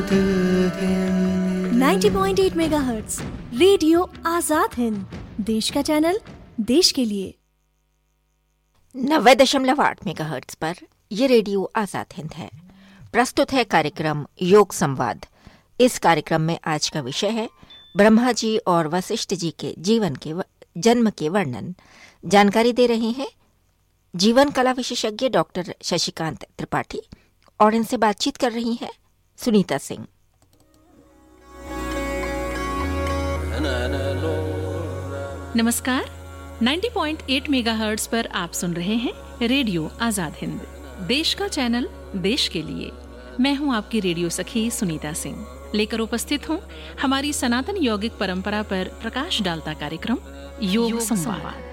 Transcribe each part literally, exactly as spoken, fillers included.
Ninety point eight megahertz radio Azad Hind, देश का channel, देश के लिए। नब्बे दशमलव आठ मेगाहर्ट्ज पर यह रेडियो आजाद हिंद है। प्रस्तुत है कार्यक्रम योग संवाद। इस कार्यक्रम में आज का विषय है ब्रह्मा जी और वशिष्ठ जी के जीवन के व... जन्म के वर्णन। जानकारी दे रहे हैं जीवन कला विशेषज्ञ डॉक्टर शशिकांत त्रिपाठी और इनसे बातचीत कर रही हैं सुनीता सिंह। नमस्कार, नाइंटी पॉइंट एट मेगाहर्ट्ज पर आप सुन रहे हैं रेडियो आजाद हिंद, देश का चैनल, देश के लिए। मैं हूं आपकी रेडियो सखी सुनीता सिंह, लेकर उपस्थित हूं हमारी सनातन यौगिक परंपरा पर प्रकाश डालता कार्यक्रम योग, योग संवाद।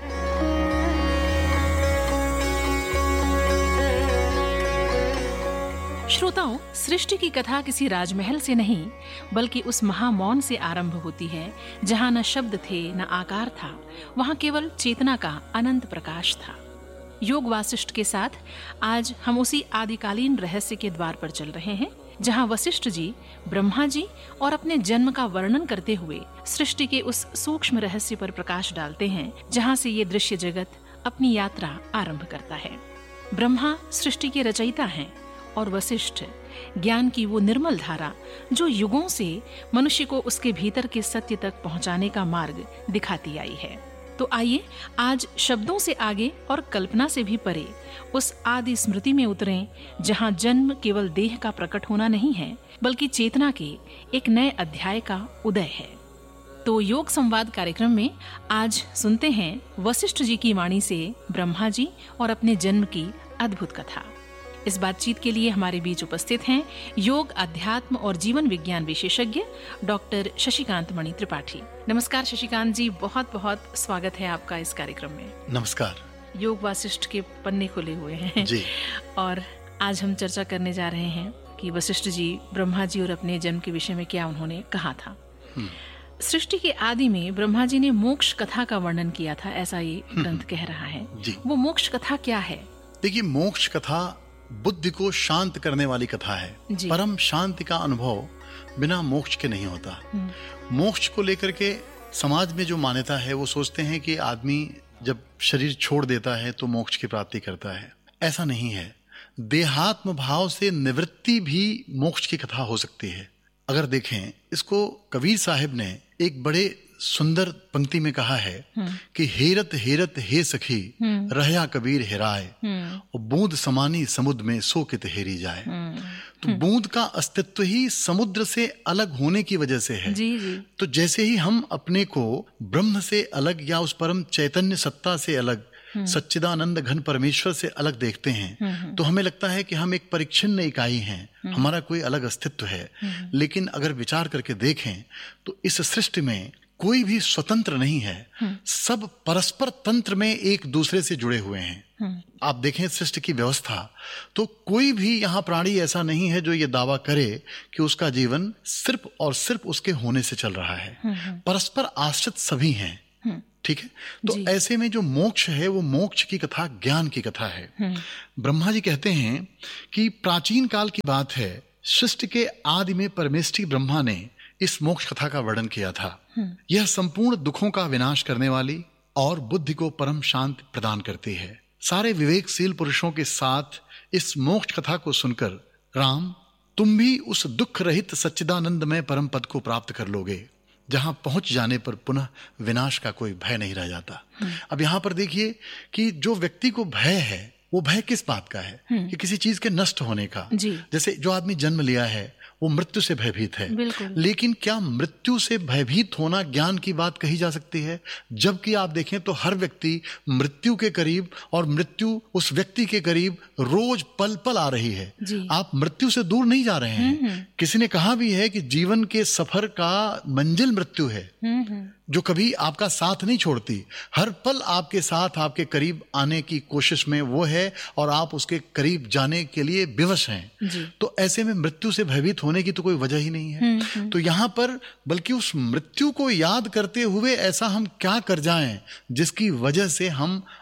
श्रोताओं, सृष्टि की कथा किसी राजमहल से नहीं बल्कि उस महामौन से आरंभ होती है जहां न शब्द थे न आकार था, वहां केवल चेतना का अनंत प्रकाश था। योग वासिष्ठ के साथ आज हम उसी आदिकालीन रहस्य के द्वार पर चल रहे हैं जहां वशिष्ठ जी ब्रह्मा जी और अपने जन्म का वर्णन करते हुए सृष्टि के उस सूक्ष्म रहस्य पर प्रकाश डालते हैं जहां से ये दृश्य जगत अपनी यात्रा आरंभ करता है। ब्रह्मा सृष्टि के रचयिता हैं और वशिष्ठ ज्ञान की वो निर्मल धारा जो युगों से मनुष्य को उसके भीतर के सत्य तक पहुंचाने का मार्ग दिखाती आई है। तो आइए आज शब्दों से आगे और कल्पना से भी परे उस आदि स्मृति में उतरें जहां जन्म केवल देह का प्रकट होना नहीं है बल्कि चेतना के एक नए अध्याय का उदय है। तो योग संवाद कार्यक्रम में आज सुनते हैं वशिष्ठ जी की वाणी से ब्रह्मा जी और अपने जन्म की अद्भुत कथा। इस बातचीत के लिए हमारे बीच उपस्थित हैं योग, अध्यात्म और जीवन विज्ञान विशेषज्ञ डॉक्टर शशिकांत मणि त्रिपाठी। नमस्कार शशिकांत जी, बहुत बहुत स्वागत है आपका इस कार्यक्रम में। नमस्कार। योग वासिष्ठ के पन्ने खुले हुए हैं जी। और आज हम चर्चा करने जा रहे हैं कि वशिष्ठ जी ब्रह्मा जी और अपने जन्म के विषय में क्या उन्होंने कहा था। सृष्टि के आदि में ब्रह्मा जी ने मोक्ष कथा का वर्णन किया था, ऐसा ये ग्रंथ कह रहा है। वो मोक्ष कथा क्या है? देखिए, मोक्ष कथा बुद्धि को शांत करने वाली कथा है। परम शांति का अनुभव बिना मोक्ष के नहीं होता। मोक्ष को लेकर के समाज में जो मान्यता है वो सोचते हैं कि आदमी जब शरीर छोड़ देता है तो मोक्ष की प्राप्ति करता है। ऐसा नहीं है। देहात्म भाव से निवृत्ति भी मोक्ष की कथा हो सकती है। अगर देखें, इसको कबीर साहिब ने एक बड़े सुंदर पंक्ति में कहा है कि हेरत हेरत हे सखी रहया कबीर हेराए और बूंद समानी समुद्र में सो कित हेरी जाए। तो बूंद का अस्तित्व ही समुद्र से अलग होने की वजह से है। जी जी। तो जैसे ही हम अपने को ब्रह्म से अलग या उस परम चैतन्य सत्ता से अलग, सच्चिदानंद घन परमेश्वर से अलग देखते हैं तो हमें लगता है कि हम एक परिच्छिन्न इकाई हैं, हमारा कोई अलग अस्तित्व है। लेकिन अगर विचार करके देखें तो इस सृष्टि में कोई भी स्वतंत्र नहीं है। सब परस्पर तंत्र में एक दूसरे से जुड़े हुए हैं। आप देखें सृष्टि की व्यवस्था, तो कोई भी यहाँ प्राणी ऐसा नहीं है जो ये दावा करे कि उसका जीवन सिर्फ और सिर्फ उसके होने से चल रहा है। परस्पर आश्रित सभी हैं। ठीक है। तो ऐसे में जो मोक्ष है वो मोक्ष की कथा ज्ञान की कथा है। ब्रह्मा जी कहते हैं कि प्राचीन काल की बात है, सृष्टि के आदि में परमेष्ठी ब्रह्मा ने इस मोक्ष कथा का वर्णन किया था। यह संपूर्ण दुखों का विनाश करने वाली और बुद्धि को परम शांति प्रदान करती है। सारे विवेकशील पुरुषों के साथ इस मोक्ष कथा को सुनकर राम, तुम भी उस दुख रहित सच्चिदानंदमय परम पद को प्राप्त कर लोगे जहां पहुंच जाने पर पुनः विनाश का कोई भय नहीं रह जाता। अब यहां पर देखिए कि जो व्यक्ति को भय है वो भय किस बात का है? कि किसी चीज के नष्ट होने का। जैसे जो आदमी जन्म लिया है वो मृत्यु से भयभीत है, लेकिन क्या मृत्यु से भयभीत होना ज्ञान की बात कही जा सकती है? जबकि आप देखें तो हर व्यक्ति मृत्यु के करीब और मृत्यु उस व्यक्ति के करीब रोज पल पल आ रही है। आप मृत्यु से दूर नहीं जा रहे हैं। किसी ने कहा भी है कि जीवन के सफर का मंजिल मृत्यु है, जो कभी आपका साथ नहीं छोड़ती, हर पल आपके साथ आपके करीब आने की कोशिश में वो है और आप उसके करीब जाने के लिए विवश हैं। तो ऐसे में मृत्यु से भयभीत होने की तो कोई वजह ही नहीं है। तो यहाँ पर बल्कि उस मृत्यु को याद करते हुए ऐसा हम क्या कर जाएं जिसकी वजह से हम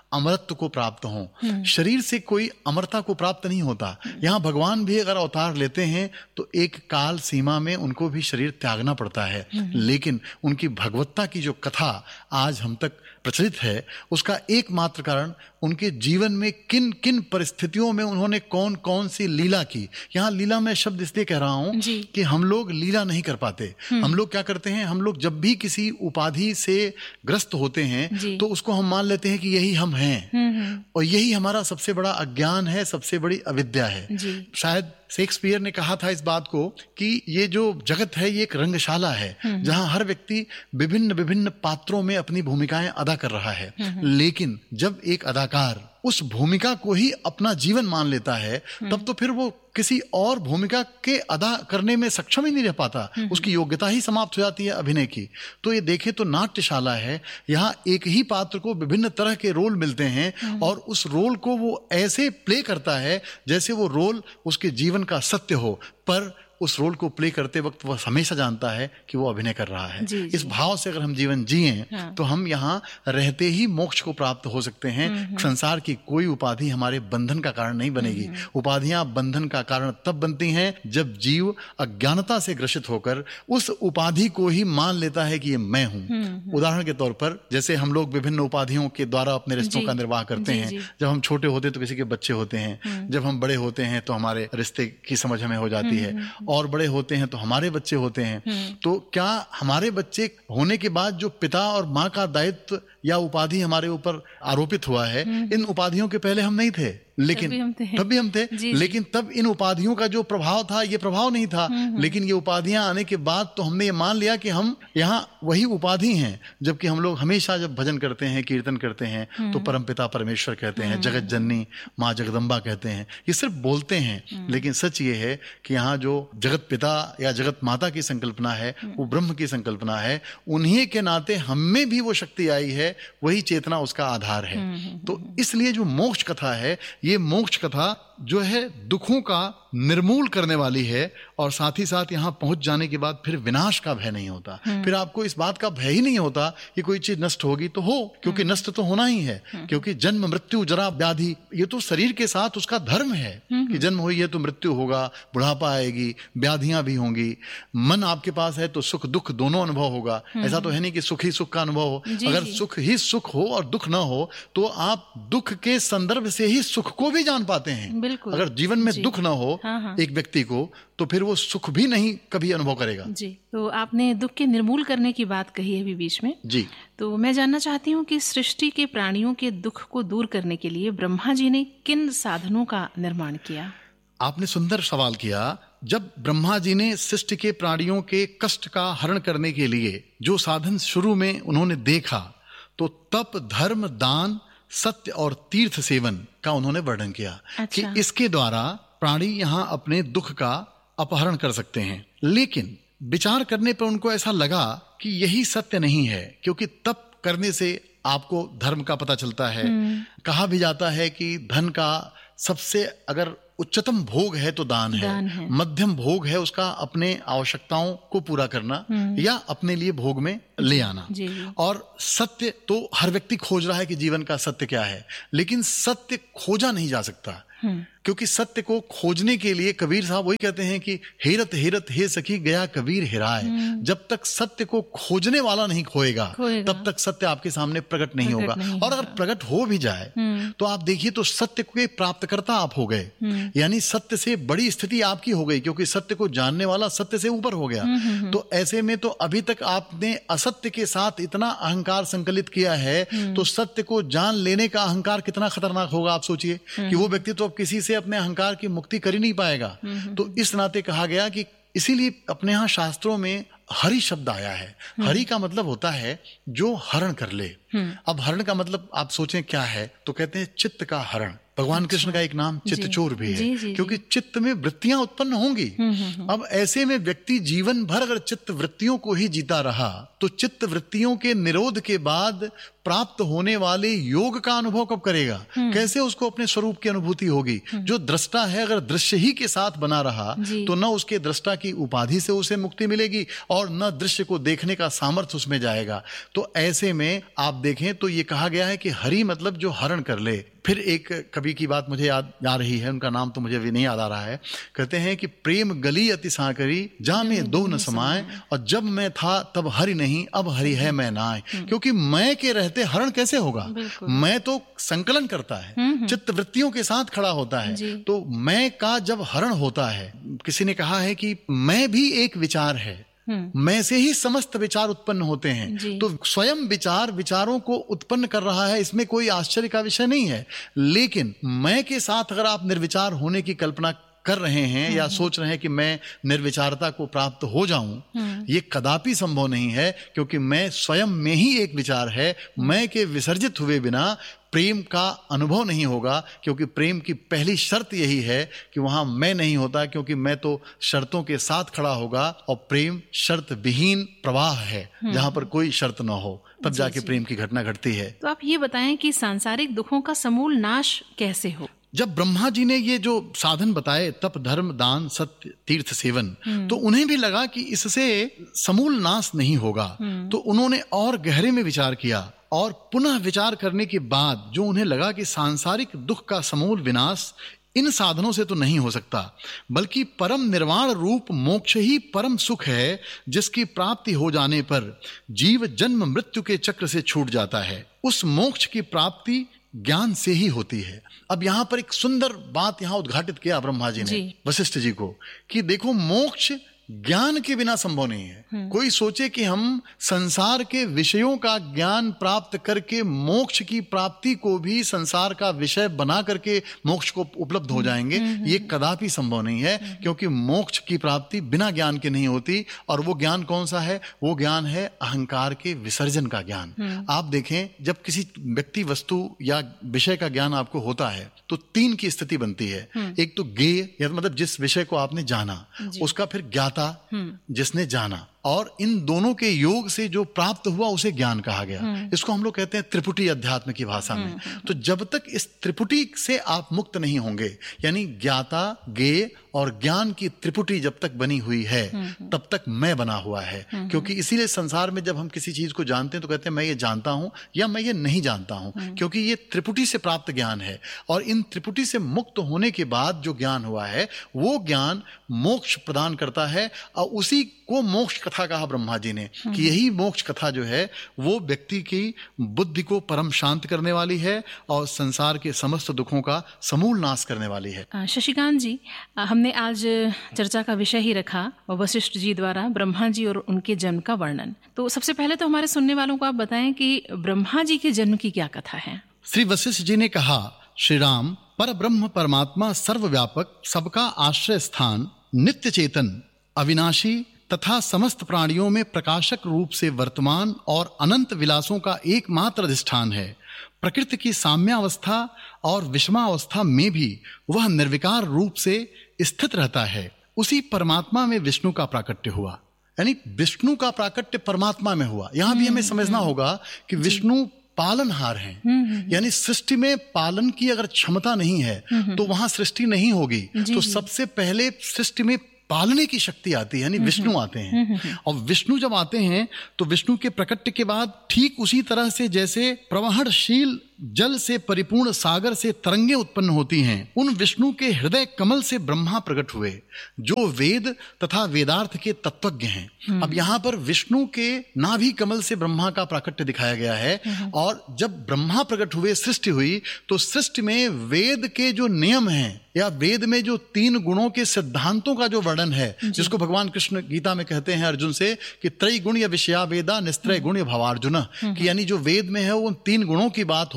अमरत्व को प्राप्त हों। शरीर से कोई अमरता को प्राप्त नहीं होता। यहाँ भगवान भी अगर अवतार लेते हैं तो एक काल सीमा में उनको भी शरीर त्यागना पड़ता है, लेकिन उनकी भगवत्ता की जो कथा आज हम तक प्रचलित है उसका एकमात्र कारण उनके जीवन में किन किन परिस्थितियों में उन्होंने कौन कौन सी लीला की। यहाँ लीला में शब्द इसलिए कह रहा हूं कि हम लोग लीला नहीं कर पाते। हम लोग क्या करते हैं, हम लोग जब भी किसी उपाधि से ग्रस्त होते हैं तो उसको हम मान लेते हैं कि यही हम हैं, और यही हमारा सबसे बड़ा अज्ञान है, सबसे बड़ी अविद्या है। शायद शेक्सपियर ने कहा था इस बात को कि ये जो जगत है ये एक रंगशाला है जहां हर व्यक्ति विभिन्न विभिन्न पात्रों में अपनी भूमिकाएं अदा कर रहा है, लेकिन जब एक अदाकार उस भूमिका को ही अपना जीवन मान लेता है तब तो फिर वो किसी और भूमिका के अदा करने में सक्षम ही नहीं रह पाता, उसकी योग्यता ही समाप्त हो जाती है अभिनय की। तो ये देखें तो नाट्यशाला है, यहाँ एक ही पात्र को विभिन्न तरह के रोल मिलते हैं और उस रोल को वो ऐसे प्ले करता है जैसे वो रोल उसके जीवन का सत्य हो, पर उस रोल को प्ले करते वक्त वह हमेशा जानता है कि वो अभिनय कर रहा है। जी, जी। इस भाव से अगर हम जीवन जिए हाँ। तो हम यहाँ रहते ही मोक्ष को प्राप्त हो सकते हैं। संसार की कोई उपाधि हमारे बंधन का कारण नहीं बनेगी। उपाधियां बंधन का कारण तब बनती हैं जब जीव अज्ञानता से ग्रसित होकर उस उपाधि को ही मान लेता है कि ये मैं हूँ। उदाहरण के तौर पर जैसे हम लोग विभिन्न उपाधियों के द्वारा अपने रिश्तों का निर्वाह करते हैं। जब हम छोटे होते तो किसी के बच्चे होते हैं, जब हम बड़े होते हैं तो हमारे रिश्ते की समझ हमें हो जाती है, और बड़े होते हैं तो हमारे बच्चे होते हैं। तो क्या हमारे बच्चे होने के बाद जो पिता और माँ का दायित्व या उपाधि हमारे ऊपर आरोपित हुआ है, इन उपाधियों के पहले हम नहीं थे, लेकिन तब भी हम थे, जी, लेकिन तब इन उपाधियों का जो प्रभाव था ये प्रभाव नहीं था। लेकिन ये उपाधियां आने के बाद तो हमने ये मान लिया कि हम यहाँ वही उपाधि हैं, जबकि हम लोग हमेशा जब भजन करते हैं, कीर्तन करते हैं तो परमपिता परमेश्वर कहते हैं, जगत जननी माँ जगदम्बा कहते हैं। ये सिर्फ बोलते हैं, लेकिन सच ये है कि यहाँ जो जगत पिता या जगत माता की संकल्पना है वो ब्रह्म की संकल्पना है। उन्हीं के नाते हम में भी वो शक्ति आई है, वही चेतना उसका आधार है। तो इसलिए जो मोक्ष कथा है, ये मोक्ष कथा जो है दुखों का निर्मूल करने वाली है, और साथ ही साथ यहाँ पहुंच जाने के बाद फिर विनाश का भय नहीं होता। फिर आपको इस बात का भय ही नहीं होता कि कोई चीज नष्ट होगी तो हो, क्योंकि नष्ट तो होना ही है। क्योंकि जन्म मृत्यु जरा व्याधि ये तो शरीर के साथ उसका धर्म है कि जन्म हुई है तो मृत्यु होगा, बुढ़ापा आएगी, व्याधियां भी होंगी। मन आपके पास है तो सुख दुख दोनों अनुभव होगा। ऐसा तो है नहीं कि सुख ही सुख का अनुभव हो। अगर सुख ही सुख हो और दुख ना हो तो आप दुख के संदर्भ से ही सुख को भी जान पाते हैं। अगर जीवन में दुख ना हो हाँ हाँ। एक व्यक्ति को, तो फिर वो सुख भी नहीं कभी अनुभव करेगा। जी, तो आपने दुख के निर्मूल करने की बात कही है अभी बीच में। जी, तो मैं जानना चाहती हूँ कि सृष्टि के प्राणियों के दुख को दूर करने के लिए ब्रह्मा जी ने किन साधनों का निर्माण किया? आपने सुंदर सवाल किया। जब ब्रह्मा जी ने सृष्टि के प्राणियों के कष्ट का हरण करने के लिए जो साधन शुरू में उन्होंने देखा, तो तप, धर्म, दान, सत्य और तीर्थ सेवन का उन्होंने वर्णन किया। अच्छा। कि इसके द्वारा प्राणी यहाँ अपने दुख का अपहरण कर सकते हैं। लेकिन विचार करने पर उनको ऐसा लगा कि यही सत्य नहीं है, क्योंकि तप करने से आपको धर्म का पता चलता है। कहा भी जाता है कि धन का सबसे अगर उच्चतम भोग है तो दान है, दान है। मध्यम भोग है उसका अपने आवश्यकताओं को पूरा करना या अपने लिए भोग में ले आना। जी। और सत्य तो हर व्यक्ति खोज रहा है कि जीवन का सत्य क्या है, लेकिन सत्य खोजा नहीं जा सकता, क्योंकि सत्य को खोजने के लिए कबीर साहब वही कहते हैं कि हेरत हेरत हे सखी गया कबीर हेराए। जब तक सत्य को खोजने वाला नहीं खोएगा, खोएगा तब तक सत्य आपके सामने प्रकट नहीं प्रकट होगा नहीं और अगर प्रकट हो भी जाए तो आप देखिए तो सत्य के प्राप्तकर्ता आप हो गए, यानी सत्य से बड़ी स्थिति आपकी हो गई, क्योंकि सत्य को जानने वाला सत्य से ऊपर हो गया। तो ऐसे में तो अभी तक आपने असत्य के साथ इतना अहंकार संकलित किया है, तो सत्य को जान लेने का अहंकार कितना खतरनाक होगा आप सोचिए कि वो व्यक्ति तो अब किसी से अपने अहंकार की मुक्ति कर ही नहीं पाएगा। तो इस नाते कहा गया कि इसीलिए अपने यहाँ शास्त्रों में हरि शब्द आया है। हरि का मतलब होता है जो हरण कर ले। अब हरण का मतलब आप सोचें क्या है, तो कहते हैं चित्त का हरण। भगवान अच्छा। कृष्ण का एक नाम चित्त चोर भी है, जी, जी, क्योंकि चित्त में वृत्तियां उत्पन्न होंगी। अब ऐसे में व्यक्ति जीवन भर अगर चित्त वृत्तियों को ही जीता रहा तो चित्त वृत्तियों के निरोध के बाद प्राप्त होने वाले योग का अनुभव कब करेगा? कैसे उसको अपने स्वरूप की अनुभूति होगी? जो दृष्टा है अगर दृश्य ही के साथ बना रहा तो न उसके दृष्टा की उपाधि से उसे मुक्ति मिलेगी और न दृश्य को देखने का सामर्थ्य उसमें जाएगा। तो ऐसे में आप देखें तो ये कहा गया है कि हरि मतलब जो हरण कर ले। फिर एक कवि की बात मुझे याद आ रही है, उनका नाम तो मुझे अभी नहीं याद आ रहा है। कहते हैं कि प्रेम गली अति सांकरी जा में दो न समाए, और जब मैं था तब हरि नहीं अब हरि है मैं नाय। क्योंकि मैं के रहते हरण कैसे होगा? मैं तो संकलन करता है, चित्त वृत्तियों के साथ खड़ा होता है। तो मैं का जब हरण होता है, किसी ने कहा है कि मैं भी एक विचार है, मैं से ही समस्त विचार उत्पन्न होते हैं। तो स्वयं विचार विचारों को उत्पन्न कर रहा है, इसमें कोई आश्चर्य का विषय नहीं है। लेकिन मैं के साथ अगर आप निर्विचार होने की कल्पना कर रहे हैं या सोच रहे हैं कि मैं निर्विचारता को प्राप्त हो जाऊं, ये कदापि संभव नहीं है, क्योंकि मैं स्वयं में ही एक विचार है। मैं के विसर्जित हुए बिना प्रेम का अनुभव नहीं होगा, क्योंकि प्रेम की पहली शर्त यही है कि वहां मैं नहीं होता, क्योंकि मैं तो शर्तों के साथ खड़ा होगा और प्रेम शर्त विहीन प्रवाह है जहां पर कोई शर्त ना हो, तब जाके प्रेम की घटना घटती है। तो आप ये बताएं कि सांसारिक दुखों का समूल नाश कैसे हो? जब ब्रह्मा जी ने ये जो साधन बताए, तप धर्म दान सत्य तीर्थ सेवन, तो उन्हें भी लगा कि इससे समूल नाश नहीं होगा। तो उन्होंने और गहरे में विचार किया और पुनः विचार करने के बाद जो उन्हें लगा कि सांसारिक दुख का समूल विनाश इन साधनों से तो नहीं हो सकता, बल्कि परम निर्वाण रूप मोक्ष ही परम सुख है, जिसकी प्राप्ति हो जाने पर जीव जन्म मृत्यु के चक्र से छूट जाता है। उस मोक्ष की प्राप्ति ज्ञान से ही होती है। अब यहां पर एक सुंदर बात यहां उद्घाटित किया ब्रह्मा जी ने वशिष्ठ जी को कि देखो, मोक्ष ज्ञान के बिना संभव नहीं है। कोई सोचे कि हम संसार के विषयों का ज्ञान प्राप्त करके मोक्ष की प्राप्ति को भी संसार का विषय बना करके मोक्ष को उपलब्ध हो जाएंगे, ये कदापि संभव नहीं है, क्योंकि मोक्ष की प्राप्ति बिना ज्ञान के नहीं होती। और वो ज्ञान कौन सा है? वो ज्ञान है अहंकार के विसर्जन का ज्ञान। आप देखें, जब किसी व्यक्ति वस्तु या विषय का ज्ञान आपको होता है तो तीन की स्थिति बनती है। एक तो ज्ञेय, या मतलब जिस विषय को आपने जाना, उसका फिर ज्ञाता जिसने जाना, और इन दोनों के योग से जो प्राप्त हुआ उसे ज्ञान कहा गया। इसको हम लोग कहते हैं त्रिपुटी अध्यात्म की भाषा में। तो जब तक इस त्रिपुटी से आप मुक्त नहीं होंगे, यानी ज्ञाता ज्ञेय और ज्ञान की त्रिपुटी जब तक बनी हुई है तब तक मैं बना हुआ है। क्योंकि इसीलिए संसार में जब हम किसी चीज को जानते हैं तो कहते हैं मैं ये जानता हूं या मैं ये नहीं जानता हूं, क्योंकि ये त्रिपुटी से प्राप्त ज्ञान है। और इन त्रिपुटी से मुक्त होने के बाद जो ज्ञान हुआ है वो ज्ञान मोक्ष प्रदान करता है, और उसी को मोक्ष कथा कहा ब्रह्मा जी ने कि यही मोक्ष कथा जो है वो व्यक्ति की बुद्धि को परम शांत करने वाली है और संसार के समस्त दुखों का समूल नाश करने वाली है। शशिकांत जी, हमने आज चर्चा का विषय ही रखा वशिष्ठ जी द्वारा ब्रह्मा जी और उनके जन्म का वर्णन। तो सबसे पहले तो हमारे सुनने वालों को आप बताएं कि ब्रह्मा जी के जन्म की क्या कथा है? श्री वशिष्ठ जी ने कहा, श्री राम पर ब्रह्म परमात्मा सर्वव्यापक, सबका आश्रय स्थान, नित्य चेतन, अविनाशी तथा समस्त प्राणियों में प्रकाशक रूप से वर्तमान और अनंत विलासों का एकमात्र अधिष्ठान है। प्रकृति की साम्यावस्था और विषमावस्था में भी वह निर्विकार रूप से स्थित रहता है। उसी परमात्मा में विष्णु का प्राकट्य हुआ, यानी विष्णु का प्राकट्य परमात्मा में हुआ। यहां भी हमें समझना होगा कि विष्णु पालनहार हैं, यानी सृष्टि में पालन की अगर क्षमता नहीं है तो वहां सृष्टि नहीं होगी। तो सबसे पहले सृष्टि में पालने की शक्ति आती है, यानी विष्णु आते हैं। और विष्णु जब आते हैं तो विष्णु के प्रकट के बाद ठीक उसी तरह से जैसे प्रवहनशील जल से परिपूर्ण सागर से तरंगे उत्पन्न होती हैं, उन विष्णु के हृदय कमल से ब्रह्मा प्रकट हुए, जो वेद तथा वेदार्थ के तत्वज्ञ हैं। अब यहाँ पर विष्णु के नाभि कमल से ब्रह्मा का प्राकट्य दिखाया गया है। और जब ब्रह्मा प्रकट हुए, सृष्टि हुई, तो सृष्टि में वेद के जो नियम हैं या वेद में जो तीन गुणों के सिद्धांतों का जो वर्णन है, जिसको भगवान कृष्ण गीता में कहते हैं अर्जुन से कि त्रय गुण या विषया वेदा निस्त्रय गुण या भवार्जुन, कि यानी जो वेद में है वो तीन गुणों की बात होती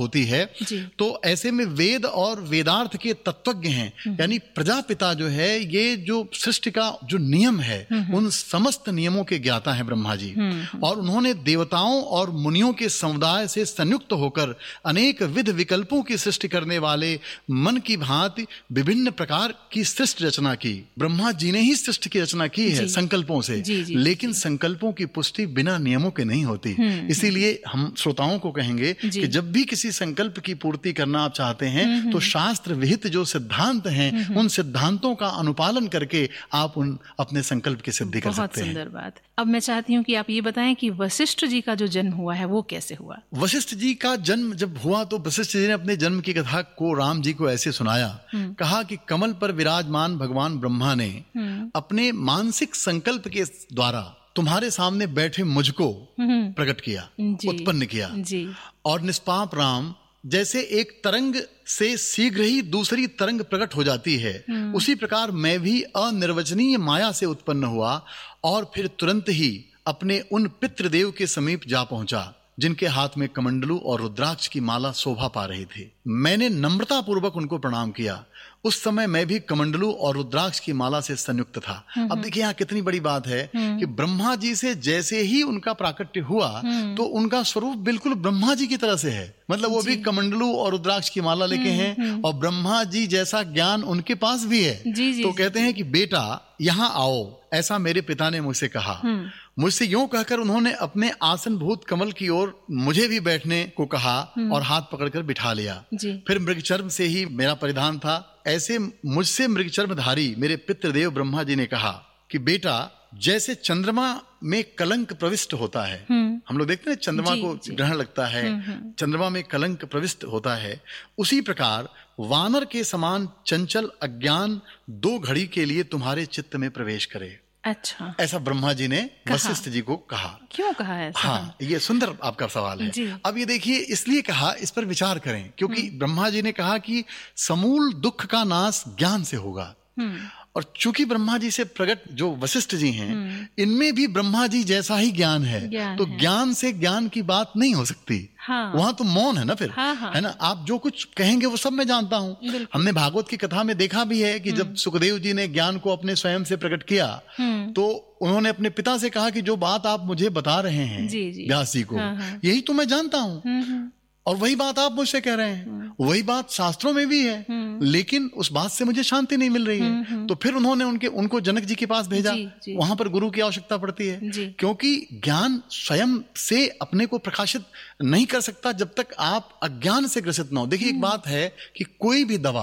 होती है। तो ऐसे में वेद और वेदार्थ के तत्वज्ञ हैं, यानी प्रजापिता जो है ये जो सृष्टि का जो नियम है उन समस्त नियमों के ज्ञाता हैं ब्रह्मा जी। और उन्होंने देवताओं और मुनियों के समुदाय से संयुक्त होकर अनेक विध विकल्पों की सृष्टि करने वाले मन की भांति विभिन्न प्रकार की सृष्टि रचना की। ब्रह्मा जी ने ही सृष्टि की रचना की है संकल्पों से, जी, जी, लेकिन संकल्पों की पुष्टि बिना नियमों के नहीं होती। इसीलिए हम श्रोताओं को कहेंगे कि जब भी किसी संकल्प की पूर्ति करना आप चाहते हैं तो शास्त्र विहित जो सिद्धांत हैं उन सिद्धांतों का अनुपालन करके आप उन अपने संकल्प की सिद्धि कर सकते हैं। बहुत सुंदर बात। अब मैं चाहती हूँ कि आप ये बताएं कि वशिष्ठ जी का जो जन्म हुआ है वो कैसे हुआ? वशिष्ठ जी का जन्म जब हुआ तो वशिष्ठ जी ने अपने जन्म की कथा को राम जी को ऐसे सुनाया, कहा कि कमल पर विराजमान भगवान ब्रह्मा ने अपने मानसिक संकल्प के द्वारा तुम्हारे सामने बैठे मुझको प्रकट किया, उत्पन्न किया जी। और निष्पाप राम जैसे एक तरंग से शीघ्र ही दूसरी तरंग प्रकट हो जाती है, उसी प्रकार मैं भी अनिर्वचनीय माया से उत्पन्न हुआ और फिर तुरंत ही अपने उन पितृदेव के समीप जा पहुंचा जिनके हाथ में कमंडलू और रुद्राक्ष की माला शोभा पा रही थी। मैंने नम्रता पूर्वक उनको प्रणाम किया। उस समय मैं भी कमंडलू और रुद्राक्ष की माला से संयुक्त था। अब देखिए यहाँ कितनी बड़ी बात है कि ब्रह्मा जी से जैसे ही उनका प्राकट्य हुआ तो उनका स्वरूप बिल्कुल ब्रह्मा जी की तरह से है। मतलब वो भी कमंडलू और रुद्राक्ष की माला लेके हैं और ब्रह्मा जी जैसा ज्ञान उनके पास भी है। जी, जी, तो कहते हैं कि बेटा यहाँ आओ, ऐसा मेरे पिता ने मुझसे कहा। मुझसे यूं कहकर उन्होंने अपने आसन भूत कमल की ओर मुझे भी बैठने को कहा और हाथ पकड़कर बिठा लिया। फिर मृगचर्म से ही मेरा परिधान था। ऐसे मुझसे मृगचर्मधारी मेरे पितृदेव ब्रह्मा जी ने कहा कि बेटा जैसे चंद्रमा में कलंक प्रविष्ट होता है, हम लोग देखते हैं चंद्रमा को ग्रहण लगता है, चंद्रमा में कलंक प्रविष्ट होता है, उसी प्रकार वानर के समान चंचल अज्ञान दो घड़ी के लिए तुम्हारे चित्त में प्रवेश करे। अच्छा, ऐसा ब्रह्मा जी ने वशिष्ठ जी को कहा। क्यों कहा है ऐसा? हाँ, ये सुंदर आपका सवाल है। अब ये देखिए, इसलिए कहा, इस पर विचार करें, क्योंकि ब्रह्मा जी ने कहा कि समूल दुख का नाश ज्ञान से होगा। और चूंकि ब्रह्मा जी से प्रकट जो वशिष्ठ जी हैं, इनमें भी ब्रह्मा जी जैसा ही ज्ञान है, ज्ञान तो है। ज्ञान से ज्ञान की बात नहीं हो सकती। हाँ। वहां तो मौन है ना फिर, हाँ, हाँ। है ना, आप जो कुछ कहेंगे वो सब मैं जानता हूँ। हमने भागवत की कथा में देखा भी है कि जब सुखदेव जी ने ज्ञान को अपने स्वयं से प्रकट किया तो उन्होंने अपने पिता से कहा कि जो बात आप मुझे बता रहे हैं व्यास जी को, हाँ, हाँ। यही तो मैं जानता हूँ और वही बात आप मुझसे कह रहे हैं, वही बात शास्त्रों में भी है, लेकिन उस बात से मुझे शांति नहीं मिल रही है। तो फिर उन्होंने उनके उनको जनक जी के पास भेजा। जी, जी। वहां पर गुरु की आवश्यकता पड़ती है, क्योंकि ज्ञान स्वयं से अपने को प्रकाशित नहीं कर सकता जब तक आप अज्ञान से ग्रसित न हो। देखिए, एक बात है कि कोई भी दवा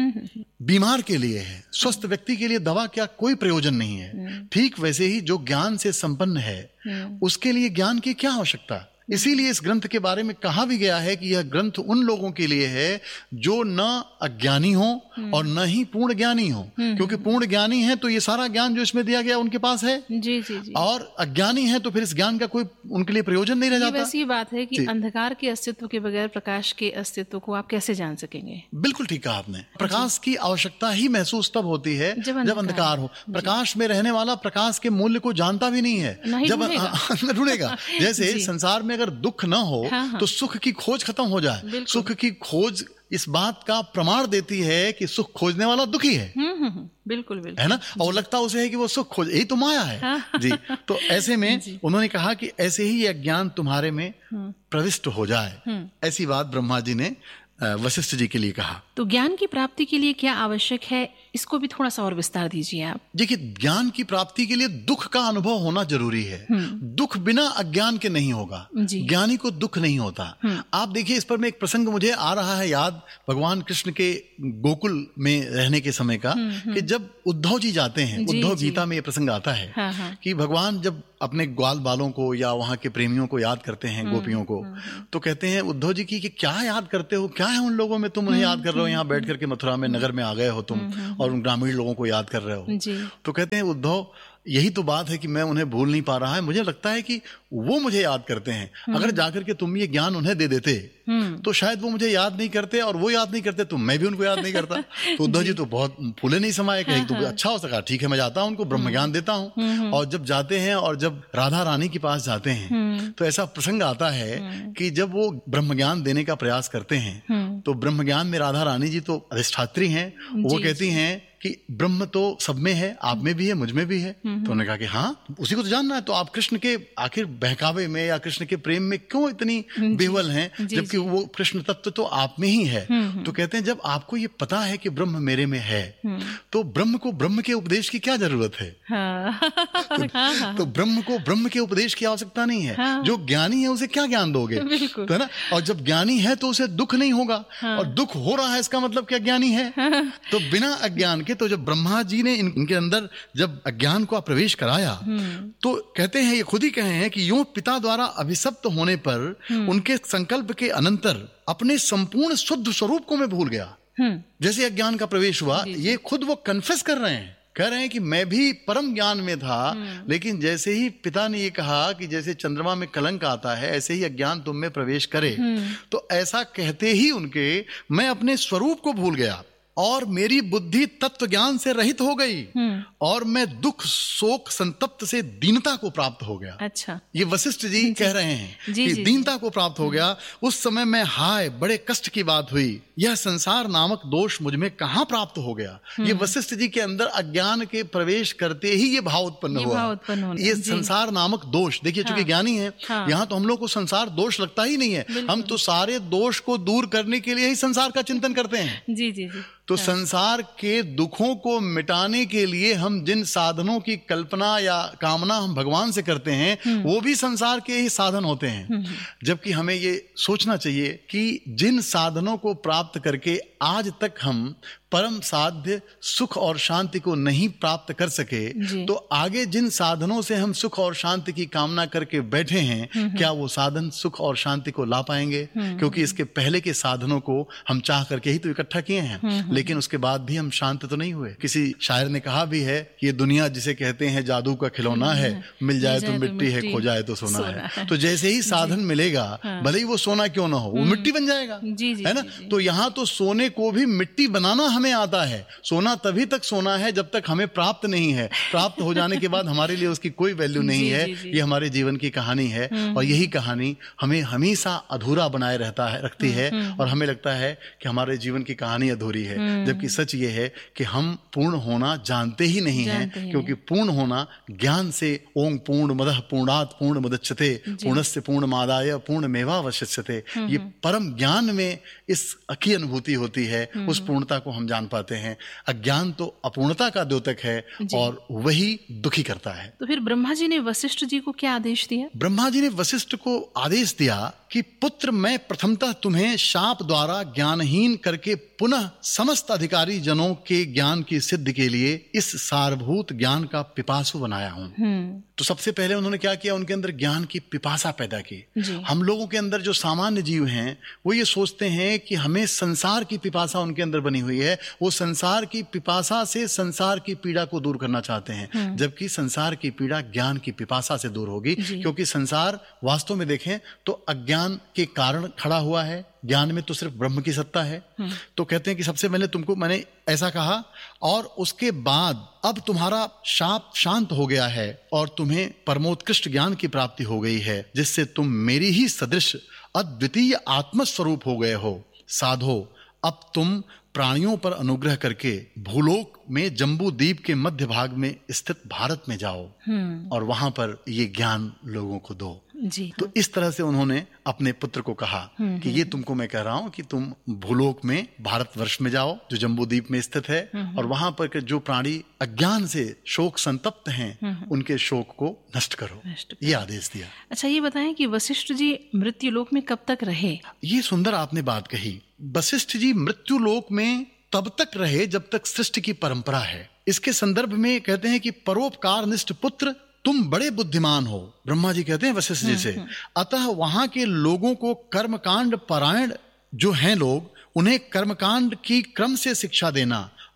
बीमार के लिए है, स्वस्थ व्यक्ति के लिए दवा क्या कोई प्रयोजन नहीं है। ठीक वैसे ही जो ज्ञान से संपन्न है उसके लिए ज्ञान की क्या आवश्यकता। इसीलिए इस ग्रंथ के बारे में कहा भी गया है कि यह ग्रंथ उन लोगों के लिए है जो न अज्ञानी हो और न ही पूर्ण ज्ञानी हो, क्योंकि पूर्ण ज्ञानी है तो ये सारा ज्ञान जो इसमें दिया गया उनके पास है। जी, जी, जी। और अज्ञानी है तो फिर इस ज्ञान का कोई उनके लिए प्रयोजन नहीं रह जाता। वैसी बात है कि अंधकार के अस्तित्व के बगैर प्रकाश के अस्तित्व को आप कैसे जान सकेंगे? बिल्कुल ठीक कहा आपने। प्रकाश की आवश्यकता ही महसूस तब होती है जब, जब अंधकार हो। प्रकाश में रहने वाला प्रकाश के मूल्य को जानता भी नहीं है, जब ढूंढेगा। जैसे संसार में अगर दुख न हो, हाँ, हाँ। तो सुख की खोज खत्म हो जाए। सुख की खोज इस बात का प्रमाण देती है कि सुख खोजने वाला दुखी है। बिल्कुल बिल्कुल, है ना, और लगता उसे है कि वो सुख खोज, यही तो माया है। हाँ। जी, तो ऐसे में उन्होंने कहा कि ऐसे ही यह ज्ञान तुम्हारे में प्रविष्ट हो जाए। ऐसी बात ब्रह्मा जी ने वशिष्ठ जी के लिए कहा। तो ज्ञान की प्राप्ति के लिए क्या आवश्यक है, इसको भी थोड़ा सा और विस्तार दीजिए आप। देखिए, ज्ञान की प्राप्ति के लिए दुख का अनुभव होना जरूरी है। दुख बिना अज्ञान के नहीं होगा। ज्ञानी को दुख नहीं होता। आप देखिए, इस पर में एक प्रसंग मुझे आ रहा है याद, भगवान कृष्ण के गोकुल में रहने के समय का, कि जब उद्धव जी जाते हैं, उद्धव गीता में ये प्रसंग आता है हाँ, हाँ। कि भगवान जब अपने ग्वाल बालों को या वहां के प्रेमियों को याद करते हैं, गोपियों को, तो कहते हैं उद्धव जी की कि क्या याद करते हो, क्या है उन लोगों में, तुम उन्हें याद कर रहे हो, यहाँ बैठ करके मथुरा में नगर में आ गए हो तुम और उन ग्रामीण लोगों को याद कर रहे हो। तो कहते हैं उद्धव, यही तो बात है कि मैं उन्हें भूल नहीं पा रहा है। मुझे लगता है कि वो मुझे याद करते हैं। अगर जाकर के तुम ये ज्ञान उन्हें दे देते तो शायद वो मुझे याद नहीं करते, और वो याद नहीं करते तो मैं भी उनको याद नहीं करता। तो उद्धव जी तो बहुत फूले नहीं समाये, कहे तो अच्छा हो सका, ठीक है मैं जाता हूँ, उनको ब्रह्म ज्ञान देता हूँ। और जब जाते हैं और जब राधा रानी के पास जाते हैं तो ऐसा प्रसंग आता है कि जब वो ब्रह्म ज्ञान देने का प्रयास करते हैं तो ब्रह्म ज्ञान में राधा रानी जी तो अधिष्ठात्री हैं, वो कहती हैं कि ब्रह्म तो सब में है, आप में भी है, मुझ में भी है। तो उन्होंने कहा कि हाँ, उसी को तो जानना है, तो आप कृष्ण के आखिर बहकावे में या कृष्ण के प्रेम में क्यों इतनी बेवल हैं, जबकि वो कृष्ण तत्व तो आप में ही है। तो कहते हैं जब आपको ये पता है कि ब्रह्म मेरे में है तो ब्रह्म को ब्रह्म के उपदेश की क्या जरूरत है। तो, तो ब्रह्म को ब्रह्म के उपदेश की आवश्यकता नहीं है। जो ज्ञानी है उसे क्या ज्ञान दोगे, तो है ना। और जब ज्ञानी है तो उसे दुख नहीं होगा, और दुख हो रहा है इसका मतलब क्या ज्ञानी है। तो बिना अज्ञान तो जब ब्रह्मा जी ने इन, इनके अंदर जब अज्ञान को प्रवेश कराया तो कहते हैं, ये खुद ही कहे हैं कि यूं पिता द्वारा अभिशप्त होने पर उनके संकल्प के अनंतर अपने संपूर्ण शुद्ध स्वरूप को मैं भूल गया। जैसे अज्ञान का प्रवेश हुआ, ये खुद वो कन्फेस कर रहे हैं, कह रहे हैं कि मैं भी परम ज्ञान में था, लेकिन जैसे ही पिता ने ये कहा कि जैसे चंद्रमा में कलंक आता है ऐसे ही अज्ञान तुम में प्रवेश करे, तो ऐसा कहते ही उनके मैं अपने स्वरूप को भूल गया और मेरी बुद्धि तत्व ज्ञान से रहित हो गई, और मैं दुख शोक संतप्त से दीनता को प्राप्त हो गया। अच्छा, ये वशिष्ठ जी, जी कह रहे हैं जी, कि जी, दीनता को प्राप्त हो गया। उस समय मैं हाय बड़े कष्ट की बात हुई, यह संसार नामक दोष मुझ में कहाँ प्राप्त हो गया। ये वशिष्ठ जी के अंदर अज्ञान के प्रवेश करते ही ये भाव उत्पन्न हुआ। ये संसार नामक दोष, देखिए चूंकि ज्ञानी है, यहाँ तो हम लोग को संसार दोष लगता ही नहीं है, हम तो सारे दोष को दूर करने के लिए ही संसार का चिंतन करते हैं। जी जी जी। तो संसार के दुखों को मिटाने के लिए हम जिन साधनों की कल्पना या कामना हम भगवान से करते हैं वो भी संसार के ही साधन होते हैं। जबकि हमें ये सोचना चाहिए कि जिन साधनों को प्राप्त करके आज तक हम परम साध्य सुख और शांति को नहीं प्राप्त कर सके, तो आगे जिन साधनों से हम सुख और शांति की कामना करके बैठे हैं, क्या वो साधन सुख और शांति को ला पाएंगे? क्योंकि इसके पहले के साधनों को हम चाह करके ही तो इकट्ठा किए हैं, लेकिन उसके बाद भी हम शांत तो नहीं हुए। किसी शायर ने कहा भी है कि ये दुनिया जिसे कहते हैं जादू का खिलौना है, मिल जाए तो मिट्टी है, खो जाए तो सोना है। तो जैसे ही साधन मिलेगा, भले ही वो सोना क्यों ना हो, वो मिट्टी बन जाएगा, है ना। तो यहाँ तो सोने को भी मिट्टी बनाना हमें आता है। सोना तभी तक सोना है जब तक हमें प्राप्त नहीं है, प्राप्त हो जाने के बाद हमारे लिए उसकी कोई वैल्यू नहीं है। ये हमारे जीवन की कहानी है, और यही कहानी हमें हमेशा अधूरा बनाए रहता है रखती है, और हमें लगता है कि हमारे जीवन की कहानी अधूरी है, जबकि सच ये है कि हम पूर्ण होना जानते ही नहीं हैं, क्योंकि पूर्ण होना ज्ञान से ओम पूर्ण मदः पूर्णात् पूर्ण मुदच्यते पूर्णस्य पूर्णमादाय पूर्णमेवावशिष्यते, ये परम ज्ञान में इस की अनुभूति होती है, उस पूर्णता को हम जान पाते हैं। अज्ञान तो अपूर्णता का द्योतक है और वही दुखी करता है। तो फिर ब्रह्मा जी ने वशिष्ठ जी को क्या आदेश दिया? ब्रह्मा जी ने वशिष्ठ को आदेश दिया कि पुत्र, मैं प्रथमतः तुम्हें शाप द्वारा ज्ञानहीन करके पुनः समस्त अधिकारी जनों के ज्ञान की सिद्धि के लिए इस सारभूत ज्ञान का पिपासु बनाया हूं। तो सबसे पहले उन्होंने क्या किया, उनके अंदर ज्ञान की पिपासा पैदा की। हम लोगों के अंदर जो सामान्य जीव हैं वो ये सोचते हैं कि हमें संसार की पिपासा उनके अंदर बनी हुई है, वो संसार की पिपासा से संसार की पीड़ा को दूर करना चाहते हैं, जबकि संसार की पीड़ा ज्ञान की पिपासा से दूर होगी। क्योंकि संसार वास्तव में देखें तो अज्ञान के कारण खड़ा हुआ है, ज्ञान में तो सिर्फ ब्रह्म की सत्ता है। तो कहते हैं कि सबसे पहले तुमको मैंने ऐसा कहा, और उसके बाद अब तुम्हारा शाप शांत हो गया है और तुम्हें परमोत्कृष्ट ज्ञान की प्राप्ति हो गई है, जिससे तुम मेरी ही सदृश अद्वितीय आत्मस्वरूप हो गए हो। साधो, अब तुम प्राणियों पर अनुग्रह करके भूलोक में जम्बू द्वीप के मध्य भाग में स्थित भारत में जाओ और वहां पर ये ज्ञान लोगों को दो। जी हाँ। तो इस तरह से उन्होंने अपने पुत्र को कहा कि ये तुमको मैं कह रहा हूं कि तुम भूलोक में भारतवर्ष में जाओ जो जम्बू द्वीप में स्थित है, और वहां पर जो प्राणी अज्ञान से शोक संतप्त हैं उनके शोक को नष्ट करो, ये आदेश दिया। अच्छा, ये बताएं कि वशिष्ठ जी मृत्युलोक में कब तक रहे? ये सुंदर आपने बात कही। वशिष्ठ जी मृत्युलोक में तब तक रहे जब तक सृष्टि की परंपरा है। इसके संदर्भ में कहते हैं कि परोपकार निष्ठ पुत्र, तुम बड़े बुद्धिमान हो, ब्रह्मा जी कहते हैं वशिष्ठ जी से। अतः वहां के लोगों को कर्मकांड परायण जो हैं लोग, उन्हें कर्मकांड की क्रम से शिक्षा देना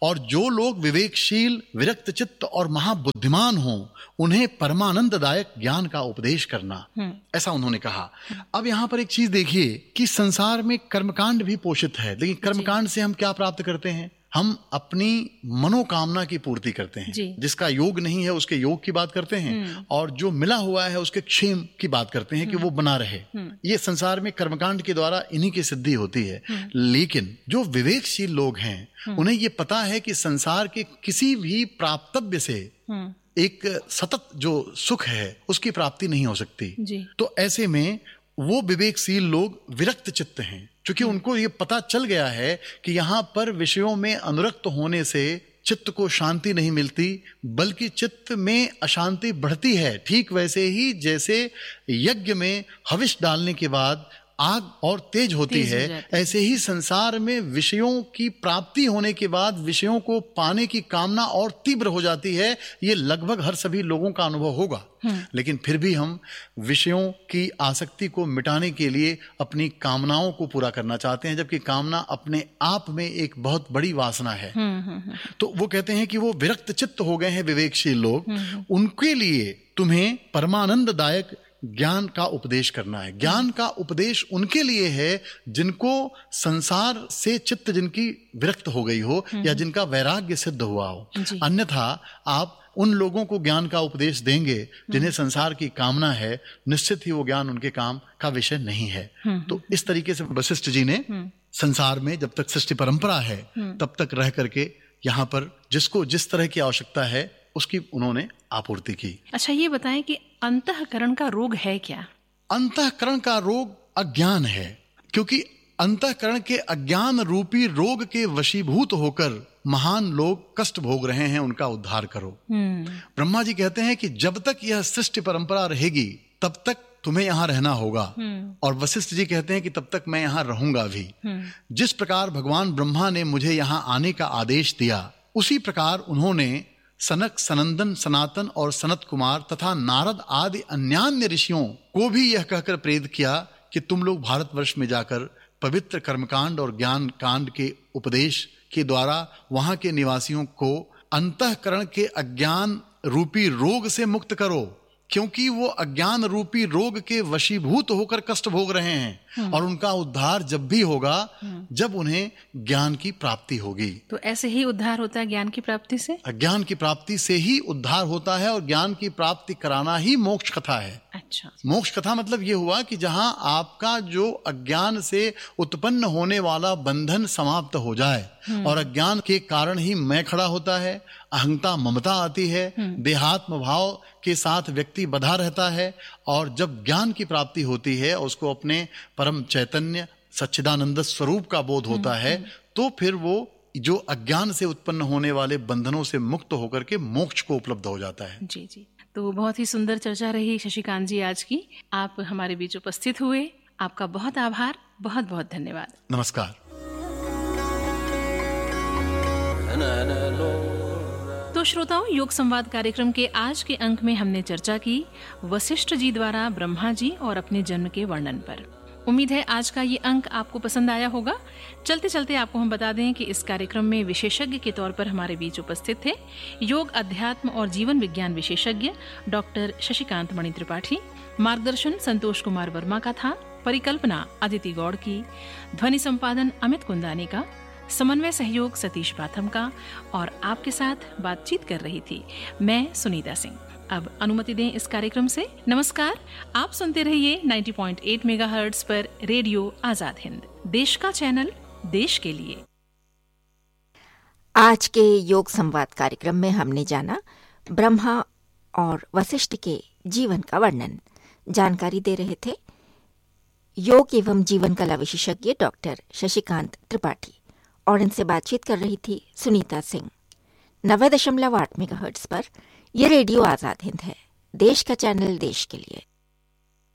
और जो लोग विवेकशील, विरक्त चित्त और महाबुद्धिमान हों, उन्हें परमानंददायक ज्ञान का उपदेश करना, ऐसा उन्होंने कहा। अब यहाँ पर एक चीज देखिए कि संसार में कर्मकांड भी पोषित है, लेकिन कर्मकांड से हम क्या प्राप्त करते हैं? हम अपनी मनोकामना की पूर्ति करते हैं। जिसका योग नहीं है उसके योग की बात करते हैं, और जो मिला हुआ है उसके क्षेम की बात करते हैं कि वो बना रहे। ये संसार में कर्मकांड के द्वारा इन्हीं की सिद्धि होती है। लेकिन जो विवेकशील लोग हैं उन्हें ये पता है कि संसार के किसी भी प्राप्तव्य से एक सतत जो सुख है उसकी प्राप्ति नहीं हो सकती। तो ऐसे में वो विवेकशील लोग विरक्त चित्त हैं, क्योंकि उनको ये पता चल गया है कि यहाँ पर विषयों में अनुरक्त होने से चित्त को शांति नहीं मिलती, बल्कि चित्त में अशांति बढ़ती है। ठीक वैसे ही जैसे यज्ञ में हविष डालने के बाद आग और तेज होती तेज है, ऐसे ही संसार में विषयों की प्राप्ति होने के बाद विषयों को पाने की कामना और तीव्र हो जाती है। ये लगभग हर सभी लोगों का अनुभव होगा। लेकिन फिर भी हम विषयों की आसक्ति को मिटाने के लिए अपनी कामनाओं को पूरा करना चाहते हैं, जबकि कामना अपने आप में एक बहुत बड़ी वासना है। तो वो कहते हैं कि वो विरक्त चित्त हो गए हैं विवेकशील लोग, उनके लिए तुम्हें परमानंददायक ज्ञान का उपदेश करना है। ज्ञान का उपदेश उनके लिए है जिनको संसार से चित्त जिनकी विरक्त हो गई हो या जिनका वैराग्य सिद्ध हुआ हो। अन्यथा आप उन लोगों को ज्ञान का उपदेश देंगे जिन्हें संसार की कामना है, निश्चित ही वो ज्ञान उनके काम का विषय नहीं है। तो इस तरीके से वशिष्ठ जी ने संसार में जब तक सृष्टि परंपरा है तब तक रह करके यहाँ पर जिसको जिस तरह की आवश्यकता है उसकी उन्होंने आपूर्ति की। अच्छा, ये बताएं कि अंतःकरण का रोग है क्या? अंतःकरण का रोग अज्ञान है, क्योंकि अंतःकरण के अज्ञान रूपी रोग के वशीभूत होकर महान लोग कष्ट भोग रहे हैं, उनका उद्धार करो। ब्रह्मा जी कहते हैं कि जब तक यह सृष्टि परंपरा रहेगी तब तक तुम्हें यहाँ रहना होगा, और वशिष्ठ जी कहते हैं कि तब तक मैं यहाँ रहूंगा भी। जिस प्रकार भगवान ब्रह्मा ने मुझे यहाँ आने का आदेश दिया, उसी प्रकार उन्होंने सनक, सनंदन, सनातन और सनत कुमार तथा नारद आदि अन्यान्य ऋषियों को भी यह कहकर प्रेरित किया कि तुम लोग भारतवर्ष में जाकर पवित्र कर्मकांड और ज्ञान कांड के उपदेश के द्वारा वहां के निवासियों को अंतःकरण के अज्ञान रूपी रोग से मुक्त करो, क्योंकि वो अज्ञान रूपी रोग के वशीभूत होकर कष्ट भोग रहे हैं, और उनका उद्धार जब भी होगा जब उन्हें ज्ञान की प्राप्ति होगी। तो ऐसे ही उद्धार होता है ज्ञान की प्राप्ति से? ज्ञान की प्राप्ति से ही उद्धार होता है, और ज्ञान की प्राप्ति कराना ही मोक्ष कथा है। अच्छा, मोक्ष कथा मतलब ये हुआ कि जहां आपका जो अज्ञान से उत्पन्न होने वाला बंधन समाप्त हो जाए, और अज्ञान के कारण ही मैं खड़ा होता है, अहंता ममता आती है, देहात्म भाव के साथ व्यक्ति बधा रहता है, और जब ज्ञान की प्राप्ति होती है उसको अपने परम चैतन्य सच्चिदानंद स्वरूप का बोध होता है, तो फिर वो जो अज्ञान से उत्पन्न होने वाले बंधनों से मुक्त होकर के मोक्ष को उपलब्ध हो जाता है। जी जी, तो बहुत ही सुंदर चर्चा रही शशिकांत जी आज की। आप हमारे बीच उपस्थित हुए, आपका बहुत आभार, बहुत बहुत धन्यवाद। नमस्कार। तो श्रोताओं, योग संवाद कार्यक्रम के आज के अंक में हमने चर्चा की वशिष्ठ जी द्वारा ब्रह्मा जी और अपने जन्म के वर्णन पर। उम्मीद है आज का ये अंक आपको पसंद आया होगा। चलते चलते आपको हम बता दें कि इस कार्यक्रम में विशेषज्ञ के तौर पर हमारे बीच उपस्थित थे योग, अध्यात्म और जीवन विज्ञान विशेषज्ञ डॉक्टर शशिकांत मणि त्रिपाठी। मार्गदर्शन संतोष कुमार वर्मा का था, परिकल्पना अदिति गौड़ की, ध्वनि संपादन अमित कुंदाने का, समन्वय सहयोग सतीश बाथम का, और आपके साथ बातचीत कर रही थी मैं सुनीता सिंह। अब अनुमति दें इस कार्यक्रम से। नमस्कार, आप सुनते रहिए नब्बे पॉइंट आठ मेगाहर्ट्ज पर रेडियो आजाद हिंद, देश का चैनल, देश के लिए। आज के योग संवाद कार्यक्रम में हमने जाना ब्रह्मा और वशिष्ठ के जीवन का वर्णन। जानकारी दे रहे थे योग एवं जीवन कला विशेषज्ञ डॉक्टर शशिकांत त्रिपाठी, और इनसे बातचीत कर रही थी सुनीता सिंह। नब्बे दशमलव आठ मेगाहर्ट्ज पर यह रेडियो आजाद हिंद है, देश का चैनल, देश के लिए।